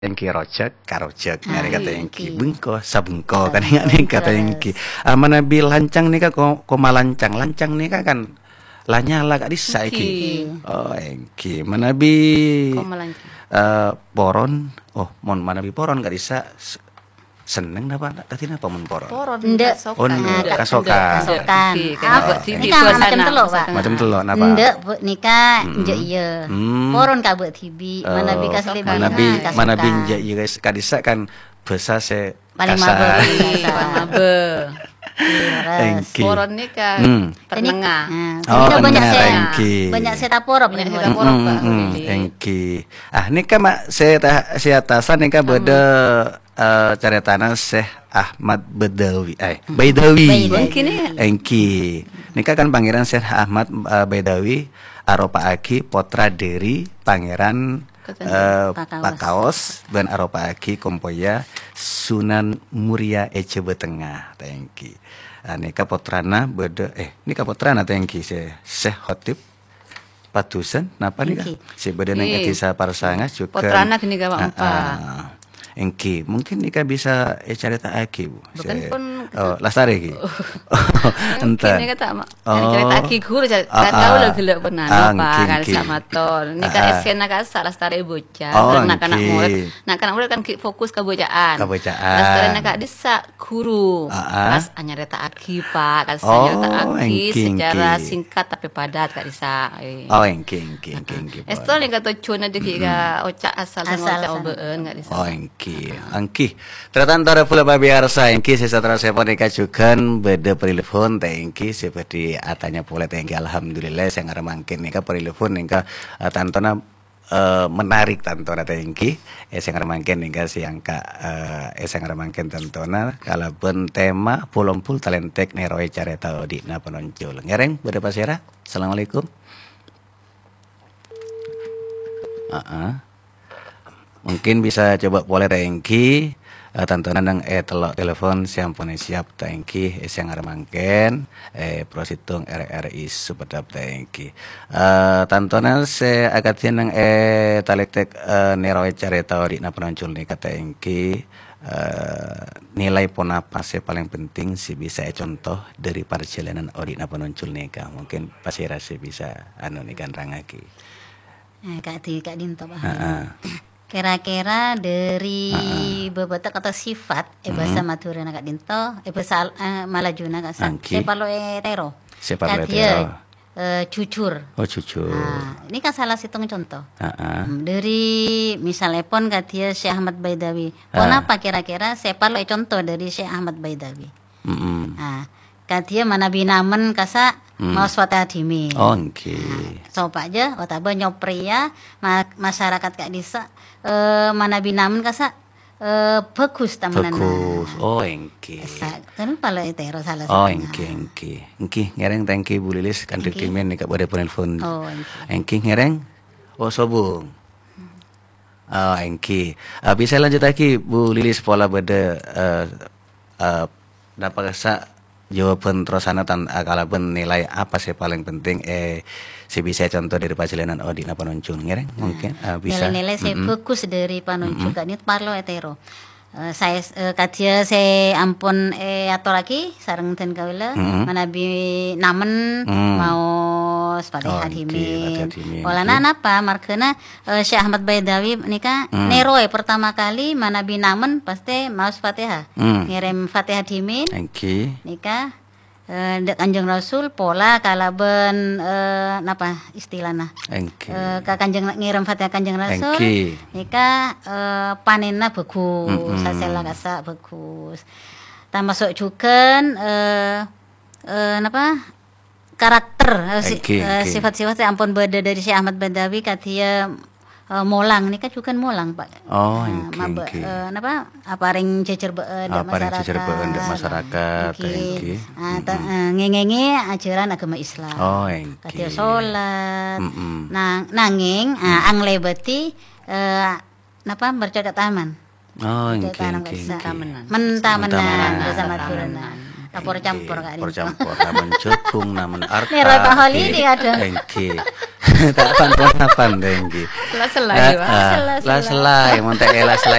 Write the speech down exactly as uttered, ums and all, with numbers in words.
engki rojek karojek ngari kata engki bengko sabengko kan ngani kata engki mana bi lancang nih kak ko ko malancang lancang nih kak kan lanyala kak disa iki oh engki mana bi uh, poron oh mon mana bi poron kak disa seneng napa tadi napa mon poron poron ndek oh ndek kasokan kasokan ini kan macam telok pak macam telok napa ndek nikah nje iya poron ka buat tibi mana bi kasle mana bi mana bi nje iya guys kadisa kan bahasa se paling mabel mabe poron ini kan penengah oh banyak saya engki banyak saya taporo banyak saya taporo pak engki ah ini kan mak saya saya atasan ini kan beda Uh, caritana Syekh Ahmad Badawi, eh Baidawi, mungkin ya. Engki, nikah kan Pangeran Syekh Ahmad uh, Baidawi, Aropa Aki Potra dari Pangeran uh, Pakaos dan Aropa Aki Kompoya Sunan Muria Ece Betengah, Engki. Uh, nikah potrana beda, eh nikah potrana Engki se Syekh Khotib Patusan, napa nih si badan yang etisa parsanga juga. Potrana gini gak empat. Engki, mungkin Nika bisa eh, cerita Aki bu. Bukan saya, pun oh, lastari Ki. Entah. Ini kata oh. cerita Aki guru, kan tahu lah gelap benar apa kan sama ton. Ini kan S N nak asal lastari bocah, oh, anak-anak murid, anak-anak murid kan fokus ke bocaan. Ke bocaan. Lastari nak desa guru, pas hanya cerita Aki pak, kan oh, cerita Aki secara engki. singkat tapi padat kan desa. Oh engki engki engki engki. Esto yang kata cuna deki ka ocak asal sama ocak obeen nggak desa. Oh engki. Angki, ternyata antara pula biasa engki sesuatu saya pun dikajukan beda perilifon tengki seperti atanya pula tengki alhamdulillah saya ngarep mangkin nika perilifon nika tantona uh, menarik tantona tengki eh saya ngarep mangkin nika si angka eh saya ngarep mangkin tantona kalaupun tema pulumpul talentek neroe careta di na penoncul ngereng beda pasira assalamualaikum ah uh -uh. Mungkin bisa coba boleh tengki uh, tantonan yang eh telok telepon siampun siap tengki eh siang mangken eh prositung R R I supedap tengki uh, tantonan se agatian yang eh talektek uh, neroe careta di na penuncul nih kata tengki uh, nilai pon apa sih paling penting sih bisa eh, contoh dari perjalanan ori na penuncul nikah mungkin pasti rasa bisa anu nih kan rangaki nah, kak di kak dinto bah kira-kira dari uh-uh. beberapa kata sifat eh bahasa mm-hmm. Madura nak dinto eh bahasa uh, Malajuna kak sa sepalo e tero sepalo e tero uh, jujur oh jujur nah, ini kan salah satu contoh uh-uh. dari misalnya pon katia Syekh Ahmad Baidawi pon uh. apa kira-kira sepalo e contoh dari Syekh Ahmad Baidawi mm-hmm. nah katia mana binamen kasa Hmm. Mau suatu hadimi. Oh, oke. Okay. Nah, coba aja, otaba nyopria ma masyarakat kak desa eh, mana binamen kasa eh, bagus tamanan. Bagus. Oh, oke. Kan pala itero salah oh, oke, oke. Oke, ngereng thank you Bu Lilis kan dikimin nih kak pada penelpon. Oh, oke. ngereng. Oh, sobung. Oh, oke. Uh, bisa lanjut lagi Bu Lilis pola pada uh, uh, dapat kasa jawaban terusana tan kalaupun nilai apa sih paling penting eh si bisa contoh dari perjalanan Odi na panuncun ngereng nah, mungkin uh, bisa nilai-nilai saya mm -hmm. fokus dari panuncun mm -hmm. kan parlo etero uh, saya uh, katia saya ampun eh atau lagi sareng ten kawila mm -hmm. mana bi namen mm. mau sepatih oh, hadimin okay. Olana apa markena uh, Syekh Ahmad Baidawi nikah mm. neroe pertama kali mana bi namen pasti mau Fatihah mm. ngirim Fatihah dimin okay. nikah Uh, dek Kanjeng Rasul pola kalaben uh, napa istilahna okay. uh, ka Kanjeng ngirim Fatihah Kanjeng Rasul okay. nika uh, panenna bagus mm -hmm. sasela kasa bagus termasuk juga uh, uh, napa karakter okay, uh, okay. sifat-sifat yang ampun beda dari Syekh Ahmad Baidawi katia Uh, molang nih kan juga molang pak. Oh, nah, okay, okay. Uh, apa apa ring cecer been uh, masyarakat. Cecer been masyarakat. Okay. Uh, mm -hmm. ngengenge ajaran agama Islam. Oh, okay. Katia sholat. Mm -hmm. Nah, nanging mm. uh, angle berarti uh, napa bercocok taman. Oh, oke. Okay, okay, okay. Mentamenan bersama turanan. Lapor campur kak. Lapor campur, namun cekung, namun arka. Nih Pak Holi dia ada. Oke. tak pan-pan apa ndengki. Lah selai, Pak. Lah selai, montek lah selai